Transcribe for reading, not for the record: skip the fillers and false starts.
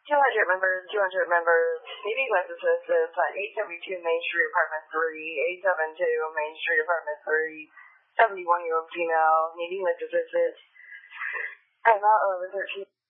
200 members, 200 members, needing electric assistance at 872 Main Street, Apartment 3, 872 Main Street, Apartment 3, 71-year-old female, needing electric assistance at about 11:13.